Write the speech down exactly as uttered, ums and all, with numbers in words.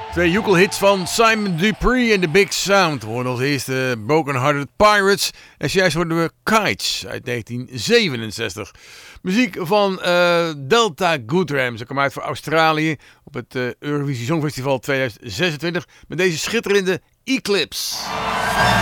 Twee joekelhits van Simon Dupree en The Big Sound. We hoorden als eerste Broken Hearted Pirates. En juist hoorden we Kites uit negentien zevenenzestig. Muziek van uh, Delta Goodrem. Ze kwam uit voor Australië op het uh, Eurovisie Songfestival tweeduizend zesentwintig met deze schitterende Eclipse.